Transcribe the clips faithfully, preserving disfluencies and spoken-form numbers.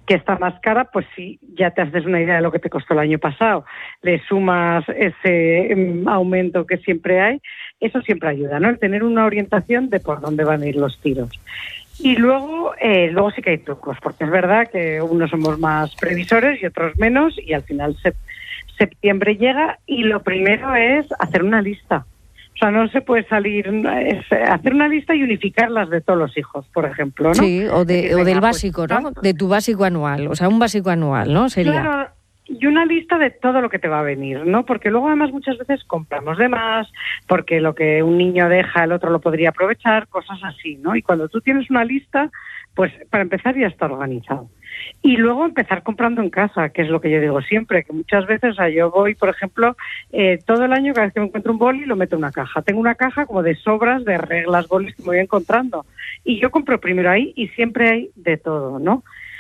que está más cara, pues sí, ya te haces una idea de lo que te costó el año pasado, le sumas ese um, aumento que siempre hay, eso siempre ayuda, ¿no? El tener una orientación de por dónde van a ir los tiros. Y luego, eh, luego sí que hay trucos, porque es verdad que unos somos más previsores y otros menos, y al final se, septiembre llega y lo primero es hacer una lista. O sea, no se puede salir, es hacer una lista y unificarlas de todos los hijos, por ejemplo, ¿no? Sí, o, de, que o venga, del pues, básico, ¿no? tanto. De tu básico anual, o sea, un básico anual, ¿no? Sería. Claro, y una lista de todo lo que te va a venir, ¿no? Porque luego además muchas veces compramos de más, porque lo que un niño deja el otro lo podría aprovechar, cosas así, ¿no? Y cuando tú tienes una lista, pues para empezar ya está organizado. Y luego empezar comprando en casa, que es lo que yo digo siempre, que muchas veces, o sea, yo voy, por ejemplo, eh, todo el año, cada vez que me encuentro un boli, lo meto en una caja. Tengo una caja como de sobras, de reglas, bolis que me voy encontrando. Y yo compro primero ahí y siempre hay de todo, ¿no?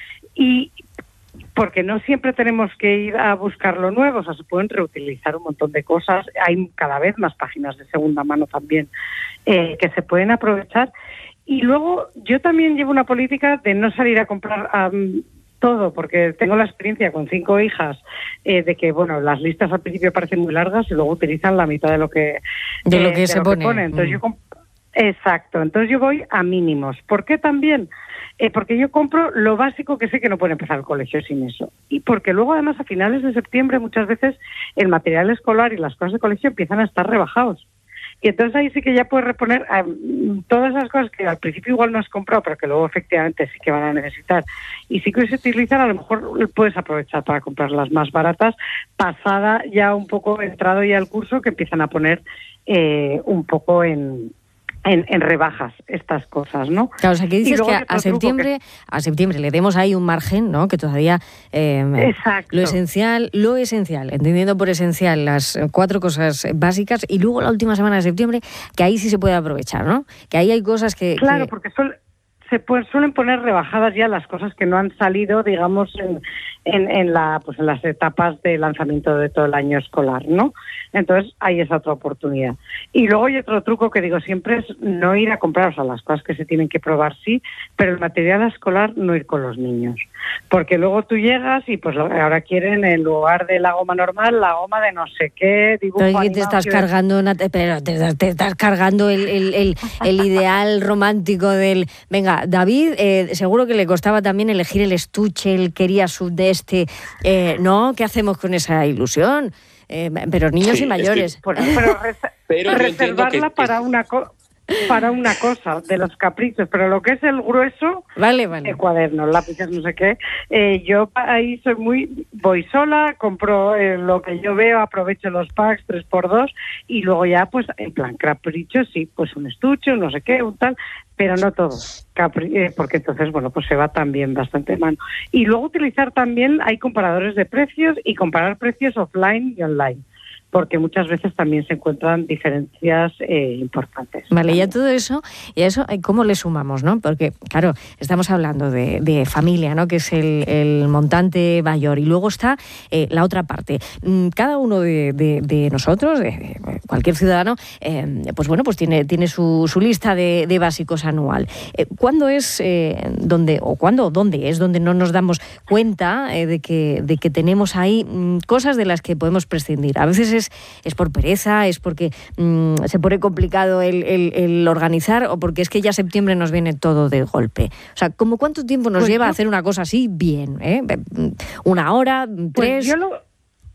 Y porque no siempre tenemos que ir a buscar lo nuevo, o sea, se pueden reutilizar un montón de cosas. Hay cada vez más páginas de segunda mano también eh, que se pueden aprovechar. Y luego yo también llevo una política de no salir a comprar um, todo, porque tengo la experiencia con cinco hijas eh, de que, bueno, las listas al principio parecen muy largas y luego utilizan la mitad de lo que, de lo eh, que de se lo pone. Que pone. Entonces, mm. yo comp- Exacto, entonces yo voy a mínimos. ¿Por qué también? Eh, porque yo compro lo básico que sé que no puede empezar el colegio sin eso. Y porque luego además a finales de septiembre muchas veces el material escolar y las cosas de colegio empiezan a estar rebajados. Y entonces ahí sí que ya puedes reponer um, todas esas cosas que al principio igual no has comprado, pero que luego efectivamente sí que van a necesitar. Y sí que se utilizan, a lo mejor puedes aprovechar para comprar las más baratas, pasada ya un poco, entrado ya el curso, que empiezan a poner eh, un poco en... En, en rebajas estas cosas, ¿no? Claro, o sea, que dices que a, a septiembre, que... a septiembre le demos ahí un margen, ¿no? Que todavía eh, Exacto. lo esencial, lo esencial, entendiendo por esencial las cuatro cosas básicas, y luego la última semana de septiembre, que ahí sí se puede aprovechar, ¿no? Que ahí hay cosas que... Claro, que... porque son... se pues, suelen poner rebajadas ya las cosas que no han salido, digamos, en, en, en, la, pues en las etapas de lanzamiento de todo el año escolar, ¿no? Entonces, hay esa otra oportunidad. Y luego hay otro truco que digo siempre, es no ir a comprar, o sea, las cosas que se tienen que probar sí, pero el material escolar no ir con los niños. Porque luego tú llegas y pues ahora quieren, en lugar de la goma normal, la goma de no sé qué, dibujo pero animado. Te estás cargando, una, pero te, te estás cargando el, el, el, el ideal romántico del... Venga, David, eh, seguro que le costaba también elegir el estuche, él quería su de este... Eh, ¿No? ¿Qué hacemos con esa ilusión? Eh, pero niños sí, y mayores. Es que, bueno, pero, res- pero reservarla que, para que... una cosa. Para una cosa, de los caprichos, pero lo que es el grueso, vale, vale. el cuaderno, lápices, no sé qué, eh, yo ahí soy muy, voy sola, compro eh, lo que yo veo, aprovecho los packs tres por dos y luego ya, pues, en plan caprichos, sí, pues un estuche, un no sé qué, un tal, pero no todo, Capri- eh, porque entonces, bueno, pues se va también bastante mano. Y luego utilizar también, hay comparadores de precios y comparar precios offline y online, porque muchas veces también se encuentran diferencias eh, importantes. Vale, y a todo eso, y a eso, ¿cómo le sumamos, no? Porque, claro, estamos hablando de, de familia, ¿no? Que es el, el montante mayor, y luego está eh, la otra parte. Cada uno de, de, de nosotros, de, de cualquier ciudadano, eh, pues bueno, pues tiene, tiene su, su lista de, de básicos anual. Eh, ¿Cuándo es eh, donde, o cuándo o dónde es donde no nos damos cuenta eh, de, que, de que tenemos ahí mm, cosas de las que podemos prescindir? A veces es, es por pereza, es porque mm, se pone complicado el, el, el organizar, o porque es que ya septiembre nos viene todo de golpe. O sea, ¿cómo cuánto tiempo nos pues lleva yo, hacer una cosa así bien? ¿eh? ¿Una hora? ¿Tres? Pues yo lo...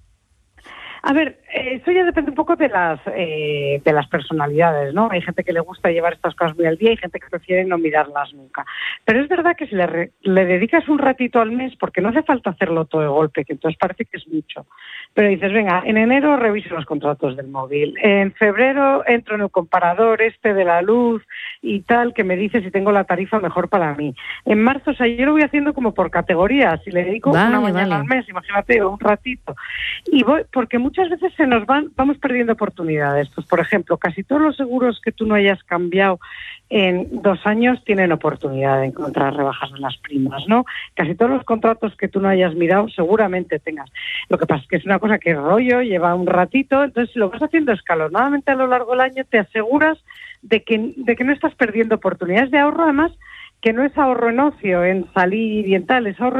A ver, eso ya depende un poco de las eh, de las personalidades, ¿no? Hay gente que le gusta llevar estas cosas muy al día y gente que prefiere no mirarlas nunca. Pero es verdad que si le, re, le dedicas un ratito al mes, porque no hace falta hacerlo todo de golpe, que entonces parece que es mucho. Pero dices, venga, en enero reviso los contratos del móvil, en febrero entro en el comparador este de la luz y tal, que me dice si tengo la tarifa mejor para mí. En marzo, o sea, yo lo voy haciendo como por categorías, si le dedico vale, una mañana vale. al mes, imagínate, un ratito. Y voy, porque muchas veces se nos van, vamos perdiendo oportunidades. Pues, por ejemplo, casi todos los seguros que tú no hayas cambiado en dos años tienen oportunidad de encontrar rebajas en las primas, ¿no? Casi todos los contratos que tú no hayas mirado seguramente tengas. Lo que pasa es que es una cosa que rollo, lleva un ratito, entonces si lo vas haciendo escalonadamente a lo largo del año, te aseguras de que, de que no estás perdiendo oportunidades de ahorro, además que no es ahorro en ocio, en salir y en tal, es ahorro